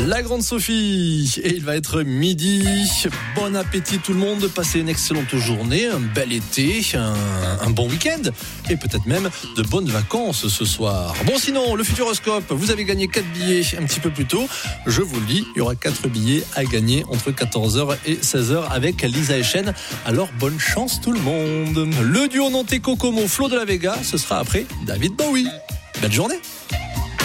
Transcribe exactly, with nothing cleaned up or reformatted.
La grande Sophie, et il va être midi. Bon appétit tout le monde, passez une excellente journée, un bel été, un, un bon week-end et peut-être même de bonnes vacances ce soir. Bon sinon, le Futuroscope, vous avez gagné quatre billets un petit peu plus tôt. Je vous le dis, il y aura quatre billets à gagner entre quatorze heures et seize heures avec Lisa Echen. Alors bonne chance tout le monde. Le duo Nantais Kokomo, Flo de la Vega, ce sera après David Bowie. Belle journée.